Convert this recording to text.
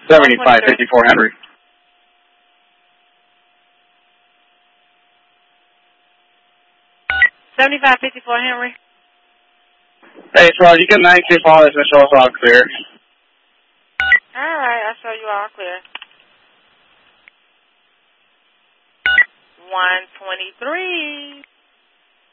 7554 Henry. 7554 Henry. Hey, so you get 92 followers and show us all clear. All right, I'll show you all clear. 123.